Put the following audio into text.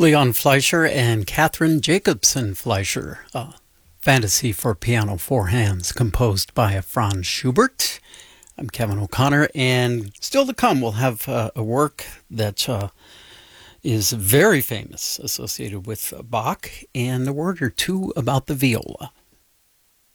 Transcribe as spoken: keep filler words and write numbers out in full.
Leon Fleischer and Catherine Jacobson Fleischer, uh, Fantasy for Piano Four Hands, composed by Franz Schubert. I'm Kevin O'Connor, and still to come, we'll have uh, a work that uh, is very famous, associated with Bach, and a word or two about the viola.